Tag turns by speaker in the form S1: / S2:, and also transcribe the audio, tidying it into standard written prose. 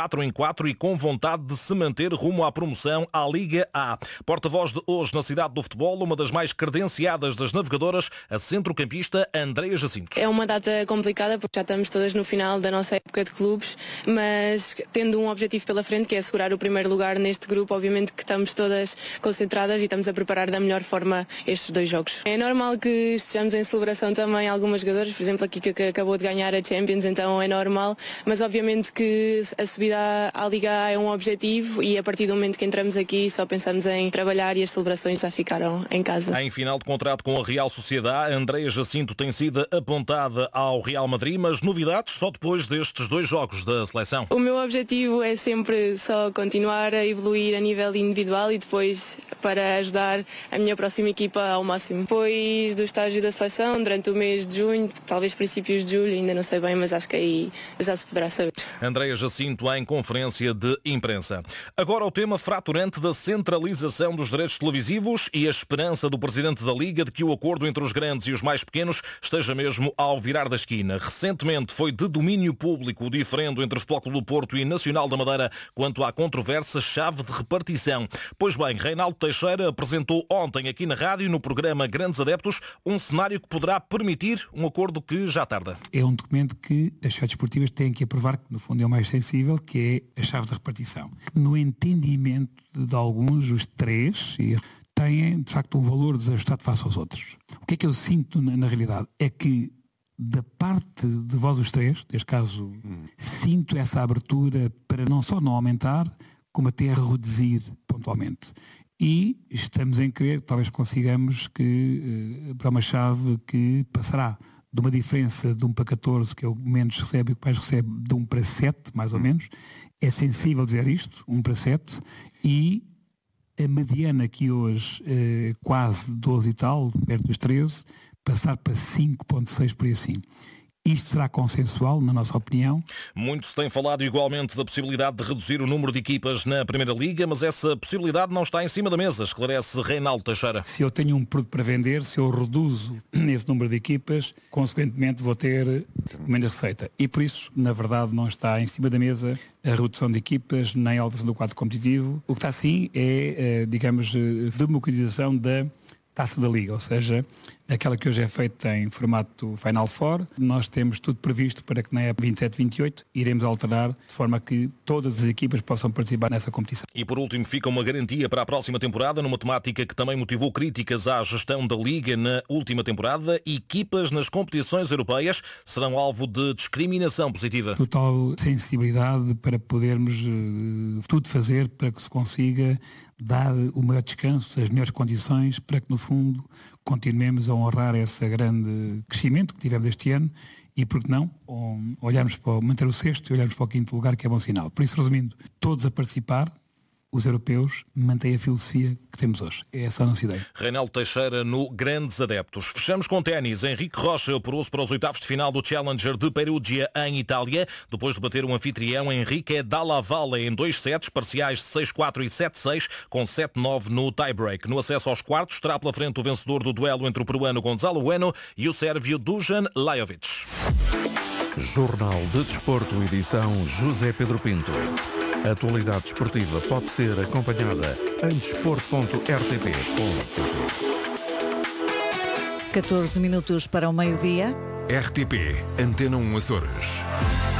S1: 4 em 4 e com vontade de se manter rumo à promoção à Liga A. Porta-voz de hoje na cidade do futebol, uma das mais credenciadas das navegadoras, a centrocampista Andreia Jacinto.
S2: É uma data complicada porque já estamos todas no final da nossa época de clubes, mas tendo um objetivo pela frente, que é assegurar o primeiro lugar neste grupo, obviamente que estamos todas concentradas e estamos a preparar da melhor forma estes 2 jogos. É normal que estejamos em celebração também algumas jogadoras, por exemplo aqui que acabou de ganhar a Champions, então é normal, mas obviamente que a subida à Liga A é um objetivo e a partir do momento que entramos aqui só pensamos em trabalhar e as celebrações já ficaram em casa.
S1: Em final de contrato com a Real Sociedade, Andreia Jacinto tem sido apontada ao Real Madrid, mas novidades só depois destes 2 jogos da seleção.
S2: O meu objetivo é sempre só continuar a evoluir a nível individual e depois para ajudar a minha próxima equipa ao máximo. Depois do estágio da seleção, durante o mês de junho, talvez princípios de julho, ainda não sei bem, mas acho que aí já se poderá saber.
S1: Andreia Jacinto em conferência de imprensa. Agora o tema fraturante da centralização dos direitos televisivos e a esperança do presidente da Liga de que o acordo entre os grandes e os mais pequenos esteja mesmo ao virar da esquina. Recentemente foi de domínio público o diferendo entre Futebol Clube do Porto e Nacional da Madeira quanto à controversa chave de repartição. Pois bem, Reinaldo Teixeira apresentou ontem aqui na rádio, no programa Grandes Adeptos, um cenário que poderá permitir um acordo que já tarda.
S3: É um documento que as sociedades esportivas têm que aprovar, que no fundo é o mais sensível, que é a chave de repartição. No entendimento de alguns, os 3 têm de facto um valor desajustado face aos outros. O que é que eu sinto na realidade? É que da parte de vós os 3, neste caso, sinto essa abertura para não só não aumentar, como até reduzir pontualmente. E estamos em crer, talvez consigamos que para uma chave que passará de uma diferença de 1 para 14, que é o que menos recebe e o que mais recebe, de 1 para 7, mais ou menos. É sensível dizer isto, 1 para 7, e a mediana que hoje quase 12 e tal, perto dos 13, passar para 5,6 por aí assim. Isto será consensual, na nossa opinião.
S1: Muito se tem falado igualmente da possibilidade de reduzir o número de equipas na Primeira Liga, mas essa possibilidade não está em cima da mesa, esclarece Reinaldo Teixeira.
S3: Se eu tenho um produto para vender, se eu reduzo esse número de equipas, consequentemente vou ter menos receita. E por isso, na verdade, não está em cima da mesa a redução de equipas, nem a alteração do quadro competitivo. O que está sim é, digamos, democratização da Taça da Liga, ou seja, aquela que hoje é feita em formato Final Four. Nós temos tudo previsto para que na época 27-28 iremos alterar de forma que todas as equipas possam participar nessa competição.
S1: E por último fica uma garantia para a próxima temporada, numa temática que também motivou críticas à gestão da Liga na última temporada. Equipas nas competições europeias serão alvo de discriminação positiva.
S3: Total sensibilidade para podermos tudo fazer para que se consiga dar o maior descanso, as melhores condições para que no fundo continuemos a honrar esse grande crescimento que tivemos este ano e, por que não, olharmos para manter o sexto e olharmos para o quinto lugar, que é bom sinal. Por isso, resumindo, todos a participar, os europeus mantêm a filosofia que temos hoje. É essa a nossa ideia.
S1: Reinaldo Teixeira no Grandes Adeptos. Fechamos com ténis. Henrique Rocha apurou-se para os oitavos de final do Challenger de Perugia, em Itália, depois de bater um anfitrião, Henrique Dalla Valle, em 2 sets, parciais de 6-4 e 7-6, com 7-9 no tie-break. No acesso aos quartos, terá pela frente o vencedor do duelo entre o peruano Gonzalo Bueno e o sérvio Dusan Lajovic.
S4: Jornal de Desporto, edição José Pedro Pinto. A atualidade desportiva pode ser acompanhada em desporto.rtp.pt.
S5: 14 minutos para o meio-dia.
S6: RTP, Antena 1 Açores.